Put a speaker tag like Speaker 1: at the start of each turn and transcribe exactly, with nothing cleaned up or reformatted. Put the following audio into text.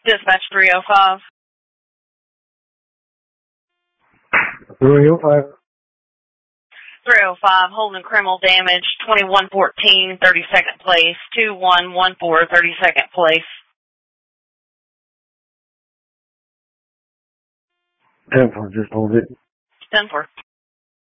Speaker 1: Dispatch three oh five.
Speaker 2: three oh five.
Speaker 1: three oh five, holding criminal damage, twenty-one fourteen, thirty-second place, two one one four, thirty-second place.
Speaker 2: ten four, just hold it.
Speaker 1: ten four.